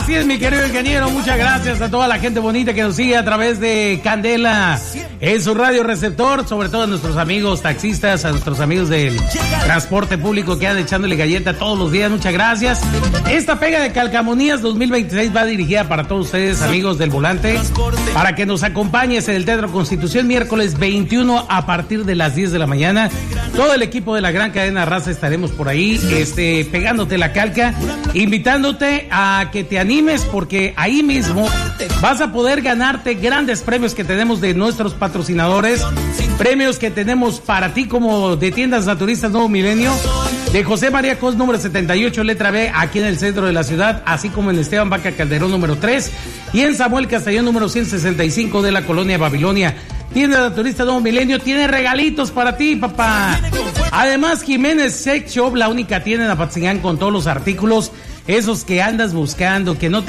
Así es, mi querido ingeniero, muchas gracias a toda la gente bonita que nos sigue a través de Candela en su radio receptor, sobre todo a nuestros amigos taxistas, a nuestros amigos del transporte público que andan echándole galleta todos los días, muchas gracias. Esta pega de Calcamonías 2026 va dirigida para todos ustedes, amigos del volante, para que nos acompañes en el Teatro Constitución miércoles 21 a partir de las 10 de la mañana. Todo el equipo de la gran cadena Raza estaremos por ahí, pegándote la calca, invitándote a que te animes, porque ahí mismo vas a poder ganarte grandes premios que tenemos de nuestros patrocinadores, premios que tenemos para ti como de Tiendas Naturistas Nuevo Milenio, de José María Cos número 78, letra B, aquí en el centro de la ciudad, así como en Esteban Vaca Calderón número 3 y en Samuel Castellón número 165 de la colonia Babilonia. Tienda Naturista Nuevo Milenio tiene regalitos para ti, papá. Además, Jiménez Sex Shop, la única tienda en Apatzingán con todos los artículos, esos que andas buscando, que no